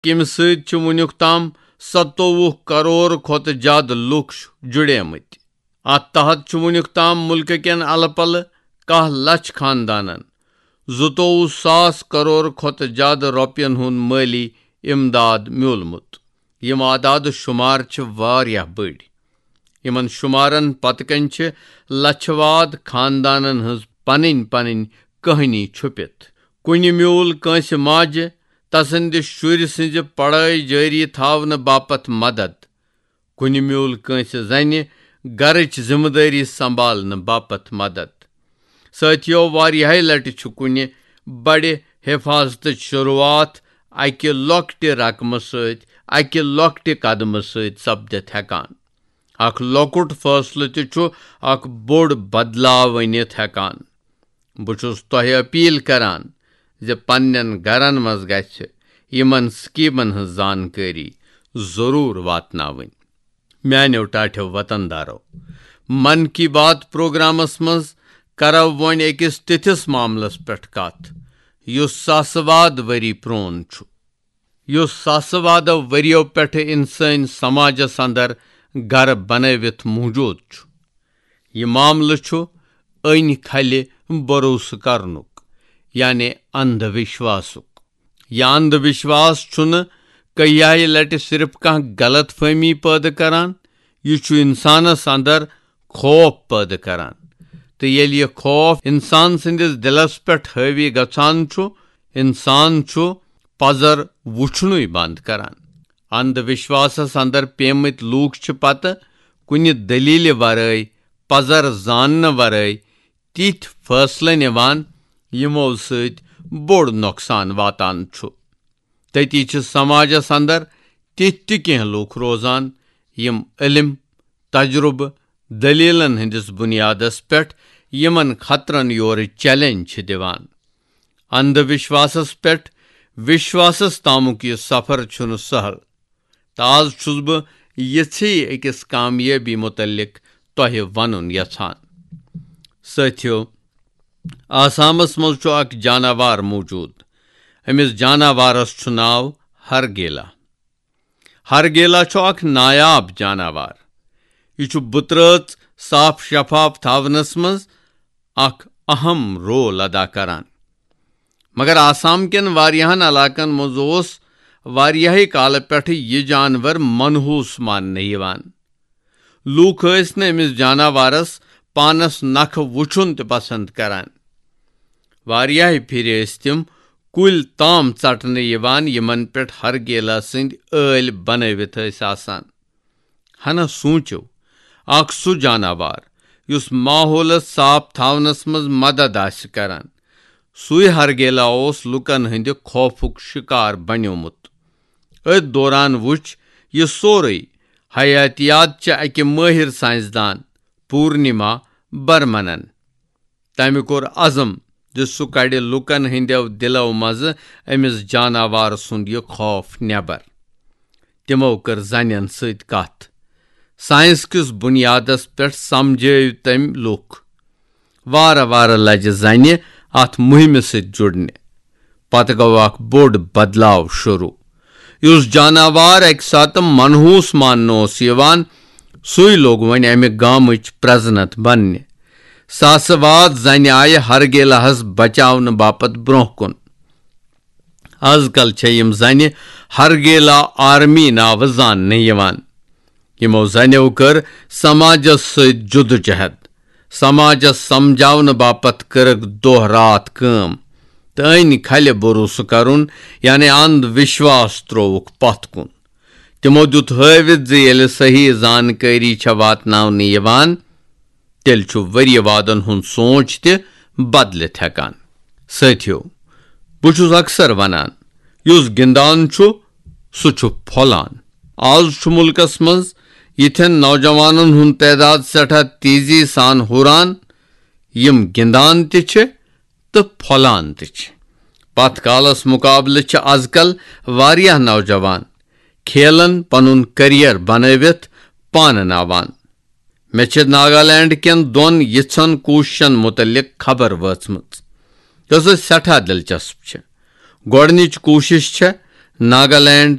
कम वुनुक ताम 27 करोड़ खोत ज्यादा लुक जुड़ेमत। अत तहत वुनुक ताम मुल्क केन अलपल 1 लाख खानदानन 22,000 करोड़ खोत ज्यादा रुपयन हुंद माली इमदाद म्योलमुत। यम आदाद शुमार वारिया बड़। यमन शुमारन पतकन लछवाद खानदानन हज पन पन कहानी छुपित। कुन म्योल कंस माज तसंद शुर सिंज पढ़ाई जारी थावन बापत मदद। कुन म्योल कंस जन गरच जिम्मेदारी संभालने बापत मदद। साथियों, वारियाह लटि कुन बड़े हिफाजत शुरुआत अकि लॉकटे रकम सत अकि लॉकटे कदम सत सपदित हेकान। अख लॉकुट फैसले छु अख बोड़ बदलाव वनित हेकान। बुछुस तोहे अपील करान जे पन्नन घरन मज गछ यमन स्कीमन हज जानकारी जरूर वातनावन। म्यान्यो टाठ्यो वतनदारो, मन की बात प्रोग्रामस मज करव वन अकिस तिथिस मामलस पेठ कथ युस सासवाद वरी प्रोन छु। युस सासवादो वरियो पेठ इंसान समाजस अंदर घर बनवित मौजूद छु। यह मामल छु अन खल भरोस करनुक यानी अंधविश्वासुक। यह अंधविश्वास छुन कई लट सिर्फ कह गलत फहमी पैदा करान, यह छु इंसानस अंदर खौफ पैदा करान। तो येल यह खौफ इंसान सिंदिस दिलस पेठ हावी गछान छु, इंसान छु पजर वुछनु बंद करान। अंधविश्वासस अंदर पेमत लूक छ पत कुन दलील वराई पजर जानने वराई तिथ फैसले निवान यमो सत बोड़ नुकसान वातान छु। तती छ समाजस अंदर तिथ कह लूक रोजान यम इल्म तजुर्ब दलीलन हंदिस बुनियादस पेठ यमन खतरन योर चैलेंज छ दिवान। अंधविश्वासस पेठ विश्वासस तामुक यह सफर छुन सहल। ताज छुस बह यथी अकिस कामयाबी मुतल्लिक तोहे वनुन यछान। साथियों, आसामस मज छु अक जानवर मौजूद। अमिस जानवरस छु नाव हरगेला। हरगेला छु अक नायाब जानवर। यह छु बुतरत साफ शफाफ थावनस मज अक अहम रोल अदा करान। मगर आसाम केन वारियाहन इलाकन मज ओस वारियाह काल पेठ यह जानवर मनहूस मानने यवान। लूक स न अमिस जानवरस पानस नख वुछुन त पसंद करान। वारियाह फिर तिम कुल ताम चटने यवान यमन पेठ हरगेला सिंद ऐल बनवित आसान। हना सोचो अख सु जानवर युस माहौलस साफ थावनस मज मदद आस करान। सुई हरगेला ओस लुकन हंद खौफुक शिकार बन्योमुत। अथ दौरान वुच यह सोरे हयातियात च अकि माहिर साइंसदान पूर्णिमा बर्मनन। तमि कोर अज़म जे सु कड़ लुकन हंदो दिलो मज अमिस जानवर सुंद यह खौफ नेबर। तिमो कर जन सत कथ। साइंस किस बुनियादस पेठ समझाव तम लुक। वार वार लज जन अथ मुहिम सत जुड़ने। पत गो अख बोड़ बदलाव शुरू। युस जानवर अक सात मनहूस मानने यवान सुई लोग वन अमि गामच प्रजनत बनने। सासवाद जन आय हरगेलाहस बचावन बापत ब्रोह कुन। आजकल यम जन हरगेला आर्मी नाव जानने यवान। यमो जनो कर समाजस सत जुदोजहद। समाजस समझावन बापत करक दोह रात काम। तो अन खल भरोस करुन यानी अंधविश्वास त्रोवुक पथ कुन। तिमो दुत हावित जे सही जानकारी छ वातनावने यवान तेल छु वरियवादन हुन सोच ते बदलित हेकान। साथियों, बह छुस अक्सर वनान युस गिंदान छु सु छु फलान। आज छु मुल्कस मज यिथन नौजवानन हुन तादाद सठा तेजी सान हुरान यम गिंदान ते छ तो फलान ते छ। पथ कालस मुकाबले छ आजकल वारियाह नौजवान खेलन पनुन करियर बनवित पान आवान। मे छ नागालैंड केन दोन यिछन कोशिशन मुतल्लिक खबर वचमच। सठा दिलचस्प छ। गोडनिच कोशिश छ नागालैंड,